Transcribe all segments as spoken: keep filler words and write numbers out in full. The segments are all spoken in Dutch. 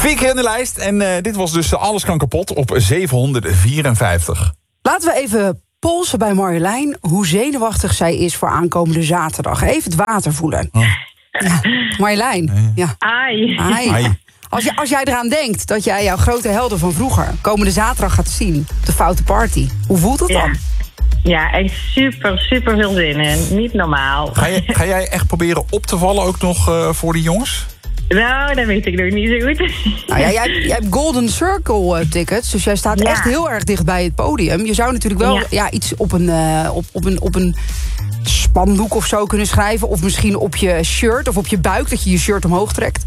Vier keer in de lijst en uh, dit was dus Alles kan kapot op zevenhonderdvierenvijftig. Laten we even polsen bij Marjolein hoe zenuwachtig zij is voor aankomende zaterdag. Even het water voelen. Oh. Ja. Marjolein. Ja. Ai. Ai. Ai. Als, je, als jij eraan denkt dat jij jouw grote helden van vroeger komende zaterdag gaat zien op de Foute Party, hoe voelt het dan? Ja. Ja, echt super, super veel zin in. Niet normaal. Ga, je, ga jij echt proberen op te vallen ook nog uh, voor die jongens? Nou, dat weet ik nog niet zo goed. Nou ja, jij, jij hebt Golden Circle uh, tickets, dus jij staat ja. echt heel erg dicht bij het podium. Je zou natuurlijk wel ja. Ja, iets op een, uh, op, op, een, op een spandoek of zo kunnen schrijven. Of misschien op je shirt of op je buik, dat je je shirt omhoog trekt.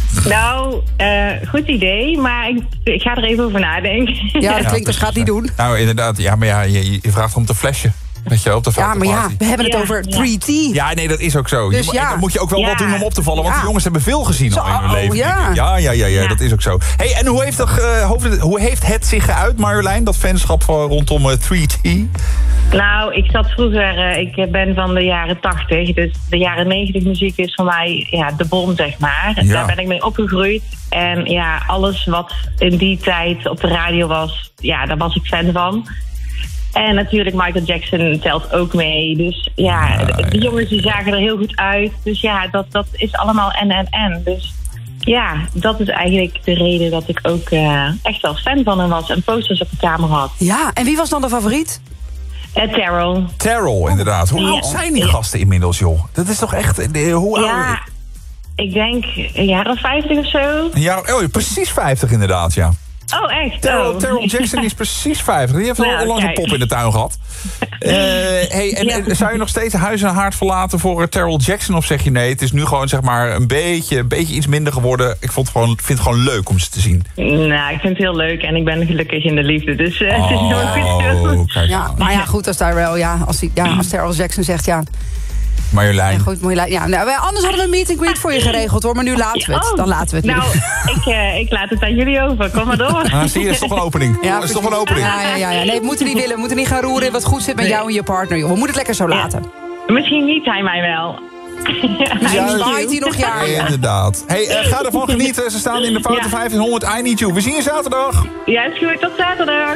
Nou, uh, goed idee, maar ik, ik ga er even over nadenken. Ja, dat klinkt als gaat niet doen. Nou, inderdaad, ja, maar ja, je, je vraagt om te flesje. Weet je, op de ja, maar ja, we hebben het ja, over ja. drie T. Ja, nee, dat is ook zo. Dus je, ja. Dan moet je ook wel ja. wat doen om op te vallen. Want ja. de jongens hebben veel gezien zo, al in hun oh, leven. Ja. Ja, ja, ja, ja, dat is ook zo. Hey, en hoe heeft, het, uh, hoe heeft het zich geuit, Marjolein? Dat fanschap rondom uh, drie T? Nou, ik zat vroeger... Uh, ik ben van de jaren tachtig. Dus de jaren negentig muziek is voor mij ja, de bom, zeg maar. Ja. Daar ben ik mee opgegroeid. En ja, alles wat in die tijd op de radio was... Ja, daar was ik fan van. En natuurlijk Michael Jackson telt ook mee. Dus ja, ja, ja. de jongens die zagen er heel goed uit. Dus ja, dat, dat is allemaal en en en. Dus ja, dat is eigenlijk de reden dat ik ook uh, echt wel fan van hem was. En posters op de kamer had. Ja, en wie was dan de favoriet? Uh, Terrell. Terrell, inderdaad. Hoe oud zijn die gasten inmiddels, joh? Dat is toch echt... De, hoe ja, oud? Ik denk een jaar of vijftig of zo. Een jaar, oh, precies vijftig inderdaad, ja. Oh, echt? Terrell, oh. Terrell Jackson is precies vijftig. Die heeft nou, al onlangs een pop in de tuin gehad. Uh, hey, en, ja. en zou je nog steeds huis en haard verlaten voor uh, Terrell Jackson? Of zeg je nee, het is nu gewoon zeg maar een beetje, een beetje iets minder geworden. Ik vond het gewoon, vind het gewoon leuk om ze te zien. Nou, ik vind het heel leuk en ik ben gelukkig in de liefde. Dus uh, oh, het is heel goed zo. Ja, maar ja, goed als Terrell, ja, als, die, ja, als Terrell Jackson zegt ja... Marjolein. Ja, goed, Marjolein. Ja, nou, anders hadden we een meet and greet voor je geregeld, hoor. Maar nu laten we het. Dan laten we het nu. Nou, ik, uh, ik laat het aan jullie over. Kom maar door. Ah, zie je, is toch een opening. Ja, is toch een opening. Ja, ja, ja, ja. Nee, we moeten niet willen. We moeten niet gaan roeren wat goed zit met nee. jou en je partner. Joh. We moeten het lekker zo laten. Ja. Misschien niet, hij mij wel. Misschien waait hij nog jaren. Ja, inderdaad. Hey, uh, ga ervan genieten. Ze staan in de Foute ja. vijftienhonderd. I Need You. We zien je zaterdag. Ja, is goed. Tot zaterdag.